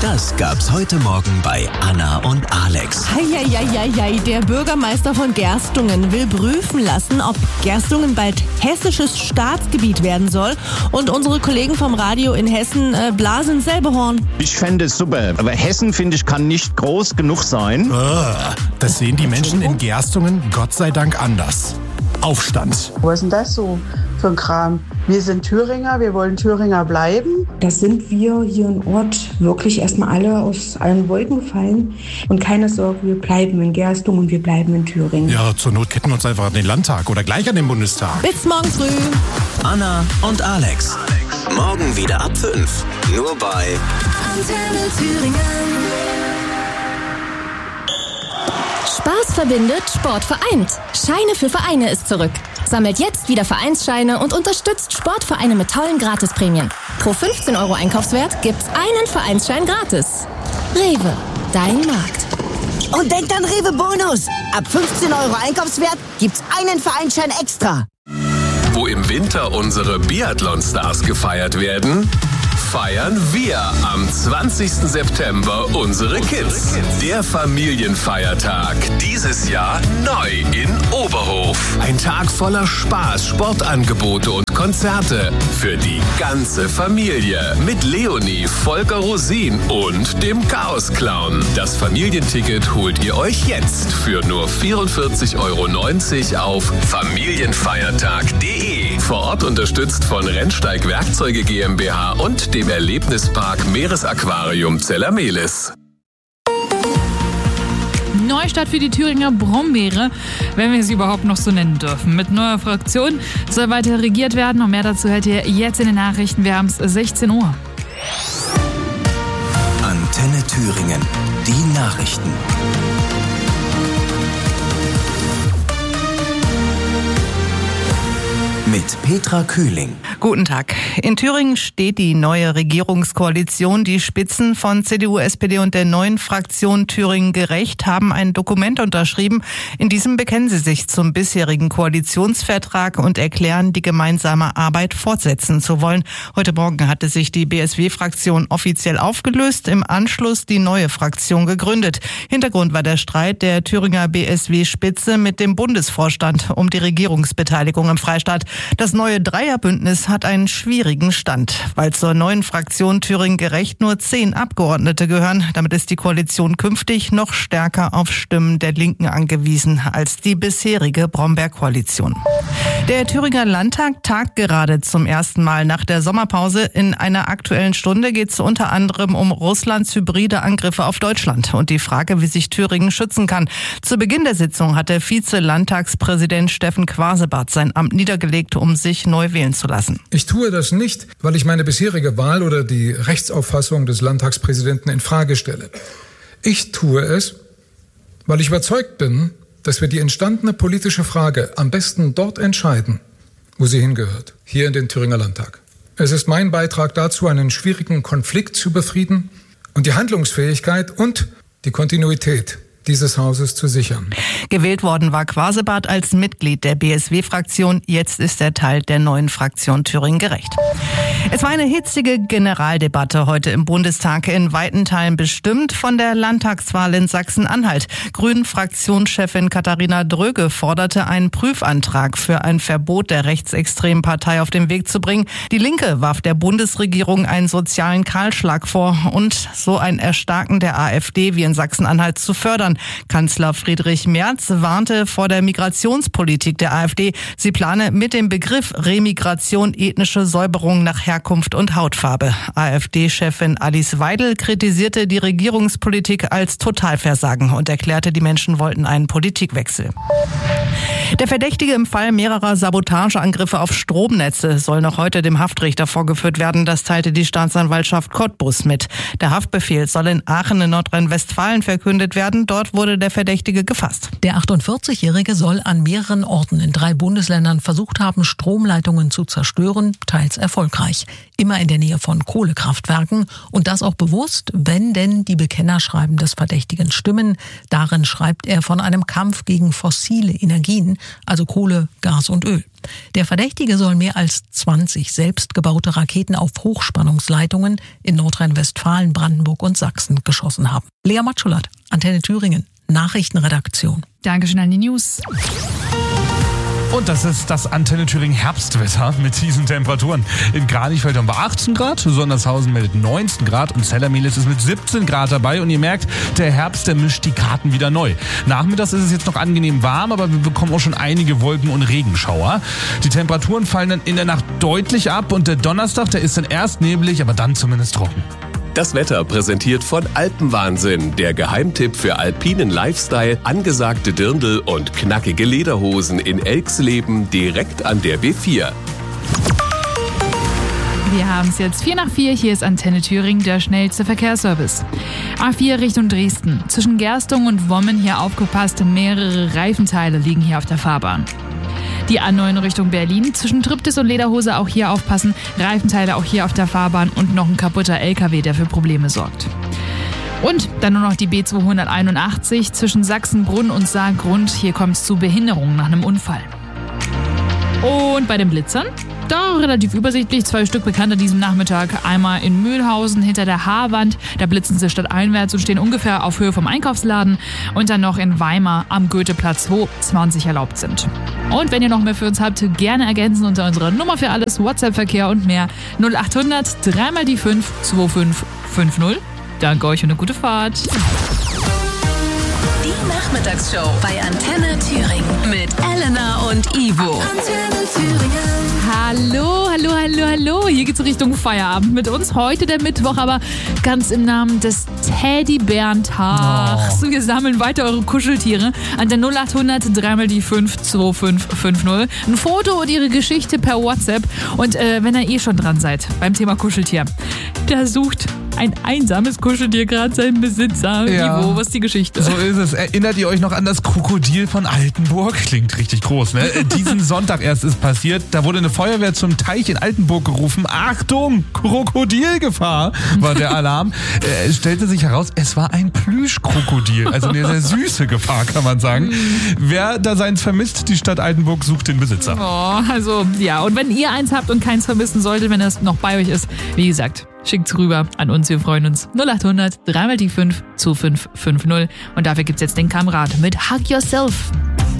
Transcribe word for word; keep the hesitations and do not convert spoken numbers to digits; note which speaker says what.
Speaker 1: Das gab's heute Morgen bei Anna und Alex.
Speaker 2: Heieieiei, der Bürgermeister von Gerstungen will prüfen lassen, ob Gerstungen bald hessisches Staatsgebiet werden soll. Und unsere Kollegen vom Radio in Hessen äh, blasen selbe Horn.
Speaker 3: Ich fände es super, aber Hessen, finde ich, kann nicht groß genug sein.
Speaker 4: Das sehen die Menschen in Gerstungen Gott sei Dank anders. Aufstand.
Speaker 5: Was ist denn das so für ein Kram? Wir sind Thüringer, wir wollen Thüringer bleiben.
Speaker 6: Das sind wir hier im Ort wirklich erstmal alle aus allen Wolken gefallen. Und keine Sorge, wir bleiben in Gerstungen und wir bleiben in Thüringen.
Speaker 4: Ja, zur Not ketten wir uns einfach an den Landtag oder gleich an den Bundestag.
Speaker 2: Bis morgen früh.
Speaker 1: Anna und Alex. Morgen wieder ab fünf. Nur bei
Speaker 7: Antenne Thüringen. Spaß verbindet, Sport vereint. Scheine für Vereine ist zurück. Sammelt jetzt wieder Vereinsscheine und unterstützt Sportvereine mit tollen Gratisprämien. Pro fünfzehn Euro Einkaufswert gibt's einen Vereinsschein gratis. Rewe, dein Markt.
Speaker 8: Und denkt an Rewe Bonus. Ab fünfzehn Euro Einkaufswert gibt's einen Vereinsschein extra.
Speaker 9: Wo im Winter unsere Biathlon-Stars gefeiert werden, feiern wir am zwanzigsten September unsere Kids. Der Familienfeiertag. Dieses Jahr neu in Oberhof. Ein Tag voller Spaß, Sportangebote und Konzerte für die ganze Familie. Mit Leonie, Volker Rosin und dem Chaos-Clown. Das Familienticket holt ihr euch jetzt für nur vierundvierzig Euro neunzig auf familienfeiertag punkt de. Vor Ort unterstützt von Rennsteig Werkzeuge GmbH und dem Erlebnispark Meeresaquarium Zellermelis.
Speaker 10: Neustart für die Thüringer Brombeere, wenn wir sie überhaupt noch so nennen dürfen. Mit neuer Fraktion soll weiter regiert werden und mehr dazu hört ihr jetzt in den Nachrichten. Wir haben es sechzehn Uhr.
Speaker 1: Antenne Thüringen. Die Nachrichten. Mit Petra Kühling.
Speaker 11: Guten Tag. In Thüringen steht die neue Regierungskoalition. Die Spitzen von C D U, S P D und der neuen Fraktion Thüringen Gerecht haben ein Dokument unterschrieben. In diesem bekennen sie sich zum bisherigen Koalitionsvertrag und erklären, die gemeinsame Arbeit fortsetzen zu wollen. Heute Morgen hatte sich die B S W-Fraktion offiziell aufgelöst, im Anschluss die neue Fraktion gegründet. Hintergrund war der Streit der Thüringer B S W-Spitze mit dem Bundesvorstand um die Regierungsbeteiligung im Freistaat. Das neue Dreierbündnis hat einen schwierigen Stand, weil zur neuen Fraktion Thüringen Gerecht nur zehn Abgeordnete gehören. Damit ist die Koalition künftig noch stärker auf Stimmen der Linken angewiesen als die bisherige Bromberg-Koalition. Der Thüringer Landtag tagt gerade zum ersten Mal nach der Sommerpause. In einer aktuellen Stunde geht es unter anderem um Russlands hybride Angriffe auf Deutschland und die Frage, wie sich Thüringen schützen kann. Zu Beginn der Sitzung hatte Vize-Landtagspräsident Steffen Quasebart sein Amt niedergelegt, um sich neu wählen zu lassen.
Speaker 12: Ich tue das nicht, weil ich meine bisherige Wahl oder die Rechtsauffassung des Landtagspräsidenten in Frage stelle. Ich tue es, weil ich überzeugt bin, dass wir die entstandene politische Frage am besten dort entscheiden, wo sie hingehört, hier in den Thüringer Landtag. Es ist mein Beitrag dazu, einen schwierigen Konflikt zu befrieden und die Handlungsfähigkeit und die Kontinuität dieses Hauses zu sichern.
Speaker 11: Gewählt worden war Quasebart als Mitglied der B S W-Fraktion. Jetzt ist er Teil der neuen Fraktion Thüringen Gerecht. Es war eine hitzige Generaldebatte heute im Bundestag, in weiten Teilen bestimmt von der Landtagswahl in Sachsen-Anhalt. Grünen-Fraktionschefin Katharina Dröge forderte, einen Prüfantrag für ein Verbot der rechtsextremen Partei auf den Weg zu bringen. Die Linke warf der Bundesregierung einen sozialen Kahlschlag vor und so ein Erstarken der AfD wie in Sachsen-Anhalt zu fördern. Kanzler Friedrich Merz warnte vor der Migrationspolitik der AfD. Sie plane mit dem Begriff Remigration ethnische Säuberung nach Herkunft und Hautfarbe. AfD-Chefin Alice Weidel kritisierte die Regierungspolitik als Totalversagen und erklärte, die Menschen wollten einen Politikwechsel. Der Verdächtige im Fall mehrerer Sabotageangriffe auf Stromnetze soll noch heute dem Haftrichter vorgeführt werden. Das teilte die Staatsanwaltschaft Cottbus mit. Der Haftbefehl soll in Aachen in Nordrhein-Westfalen verkündet werden. Dort wurde der Verdächtige gefasst.
Speaker 13: Der achtundvierzigjährige soll an mehreren Orten in drei Bundesländern versucht haben, Stromleitungen zu zerstören, teils erfolgreich. sich, immer in der Nähe von Kohlekraftwerken und das auch bewusst, wenn denn die Bekennerschreiben des Verdächtigen stimmen. Darin schreibt er von einem Kampf gegen fossile Energien, also Kohle, Gas und Öl. Der Verdächtige soll mehr als zwanzig selbstgebaute Raketen auf Hochspannungsleitungen in Nordrhein-Westfalen, Brandenburg und Sachsen geschossen haben. Lea Matschulat, Antenne Thüringen, Nachrichtenredaktion.
Speaker 10: Dankeschön an die News.
Speaker 14: Und das ist das Antenne Thüringen Herbstwetter mit diesen Temperaturen. In Kranichfeld haben wir achtzehn Grad, Sondershausen meldet neunzehn Grad und Zellermehl ist mit siebzehn Grad dabei. Und ihr merkt, der Herbst, der mischt die Karten wieder neu. Nachmittags ist es jetzt noch angenehm warm, aber wir bekommen auch schon einige Wolken- und Regenschauer. Die Temperaturen fallen dann in der Nacht deutlich ab und der Donnerstag, der ist dann erst neblig, aber dann zumindest trocken.
Speaker 9: Das Wetter präsentiert von Alpenwahnsinn, der Geheimtipp für alpinen Lifestyle, angesagte Dirndl und knackige Lederhosen in Elxleben direkt an der B vier.
Speaker 10: Wir haben es jetzt vier nach vier. Hier ist Antenne Thüringen, der schnellste Verkehrsservice. A vier Richtung Dresden. Zwischen Gerstungen und Wommen hier aufgepasst, mehrere Reifenteile liegen hier auf der Fahrbahn. Die A neun Richtung Berlin. Zwischen Triptis und Lederhose auch hier aufpassen. Reifenteile auch hier auf der Fahrbahn und noch ein kaputter L K W, der für Probleme sorgt. Und dann nur noch die B zweihunderteinundachtzig zwischen Sachsenbrunn und Saargrund. Hier kommt es zu Behinderungen nach einem Unfall. Und bei den Blitzern? Da relativ übersichtlich, zwei Stück bekannt an diesem Nachmittag. Einmal in Mühlhausen hinter der Haarwand, da blitzen sie stadteinwärts und stehen ungefähr auf Höhe vom Einkaufsladen. Und dann noch in Weimar am Goetheplatz, wo zwanzig erlaubt sind. Und wenn ihr noch mehr für uns habt, gerne ergänzen unter unserer Nummer für alles, WhatsApp-Verkehr und mehr. null achthundert drei mal die fünf zwei fünf fünf null. Danke euch und eine gute Fahrt.
Speaker 15: Die Nachmittagsshow bei Antenne Thüringen mit Elena und Ivo. Antenne Thüringen.
Speaker 10: Hallo, hallo, hallo, hallo. Hier geht's Richtung Feierabend mit uns. Heute der Mittwoch, aber ganz im Namen des Teddybären-Tags. Oh. Wir sammeln weiter eure Kuscheltiere an der null achthundert drei mal die fünf zwei fünf fünf null. Ein Foto und ihre Geschichte per WhatsApp. Und äh, wenn ihr eh schon dran seid beim Thema Kuscheltier, da sucht ein einsames Kuscheltier gerade seinen Besitzer.
Speaker 14: Ja.
Speaker 10: Ivo, was ist die Geschichte?
Speaker 14: So ist es. Erinnert ihr euch noch an das Krokodil von Altenburg? Klingt richtig groß, ne? Diesen Sonntag erst ist passiert. Da wurde eine Feuerwehr zum Teich in Altenburg gerufen. Achtung, Krokodilgefahr war der Alarm. Es stellte sich heraus, es war ein Plüschkrokodil. Also eine sehr süße Gefahr, kann man sagen. Wer da seins vermisst, die Stadt Altenburg sucht den Besitzer.
Speaker 10: Oh, also ja. Und wenn ihr eins habt und keins vermissen solltet, wenn es noch bei euch ist, wie gesagt, schickt's rüber an uns, wir freuen uns. null achthundert drei mal die fünf zwei fünf fünf null. Und dafür gibt's jetzt den Kamerad mit Hug Yourself.